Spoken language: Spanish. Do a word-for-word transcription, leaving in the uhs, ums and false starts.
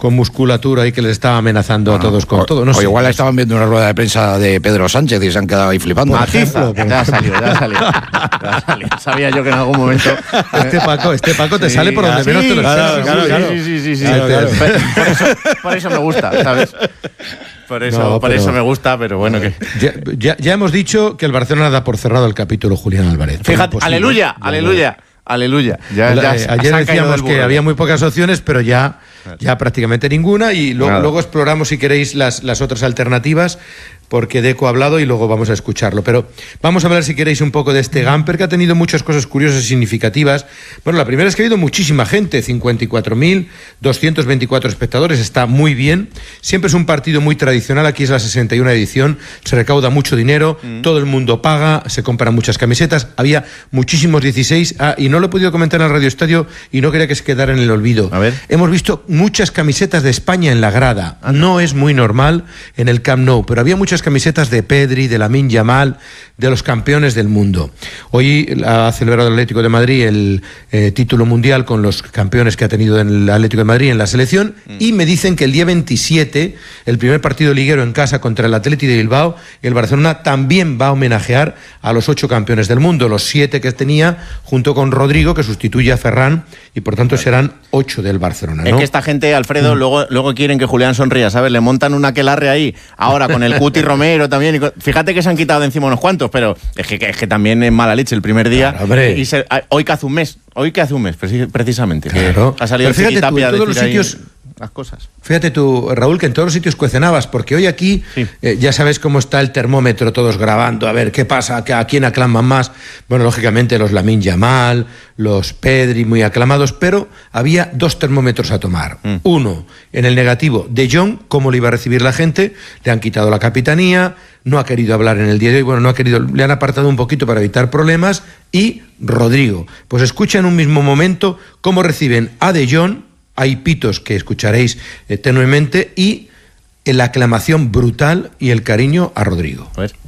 con musculatura y que les estaba amenazando bueno, a todos con o, todo. No o sé. igual estaban viendo una rueda de prensa de Pedro Sánchez y se han quedado ahí flipando. Matiza, ya ha salido, ya ha salido. Ya ha salido. Sabía yo que en algún momento... Este Paco, este Paco te sí, sale por donde sí, menos te lo claro, esperas. Claro, claro, sí, sí, sí, sí, claro, claro. Por, eso, por eso me gusta, ¿sabes? Por eso, no, por eso me gusta, pero bueno que... Ya, ya, ya hemos dicho que el Barcelona da por cerrado el capítulo Julián Álvarez. Fíjate, aleluya, aleluya. Aleluya. Ya, ya, eh, ayer decíamos que había muy pocas opciones, pero ya, ya prácticamente ninguna. Y lo, luego exploramos, si queréis, las, las otras alternativas, porque Deco ha hablado y luego vamos a escucharlo. Pero vamos a hablar, si queréis, un poco de este Gamper, que ha tenido muchas cosas curiosas y significativas. Bueno, la primera es que ha habido muchísima gente, cincuenta y cuatro mil doscientos veinticuatro espectadores, está muy bien. Siempre es un partido muy tradicional, aquí es la sesenta y una edición, se recauda mucho dinero, mm. todo el mundo paga, se compran muchas camisetas, había muchísimos dieciséis, ah, y no lo he podido comentar en el Radio Estadio y no quería que se quedara en el olvido. A ver. Hemos visto muchas camisetas de España en la grada, no es muy normal en el Camp Nou, pero había muchas camisetas de Pedri, de Lamine Yamal, de los campeones del mundo. Hoy ha celebrado el Atlético de Madrid el eh, título mundial con los campeones que ha tenido en el Atlético de Madrid en la selección, mm. y me dicen que el día veintisiete, el primer partido liguero en casa contra el Atleti de Bilbao, el Barcelona también va a homenajear a los ocho campeones del mundo, los siete que tenía junto con Rodrigo, que sustituye a Ferran, y por tanto serán ocho del Barcelona, ¿no? Es que esta gente, Alfredo, mm. luego, luego quieren que Julián sonría, ¿sabes? Le montan una aquelarre ahí, ahora con el Cuti Romero también. Y con... Fíjate que se han quitado de encima unos cuantos, pero es que, es que también es mala leche el primer día. Claro, y se, hoy que hace un mes, hoy que hace un mes, precisamente. Claro. Que ha salido pero fíjate el tú, en todos los sitios... las cosas. Fíjate tú, Raúl, que en todos los sitios cuecenabas, porque hoy aquí sí. eh, ya sabes cómo está el termómetro, todos grabando, a ver qué pasa, a quién aclaman más. Bueno, lógicamente los Lamine Yamal, los Pedri, muy aclamados, pero había dos termómetros a tomar. Mm. Uno, en el negativo, De Jong, cómo le iba a recibir la gente, le han quitado la capitanía, no ha querido hablar en el día de hoy, bueno, no ha querido, le han apartado un poquito para evitar problemas, y Rodrigo. Pues escucha en un mismo momento cómo reciben a De Jong. Hay pitos que escucharéis eh, tenuemente, y la aclamación brutal y el cariño a Rodrigo. A ver.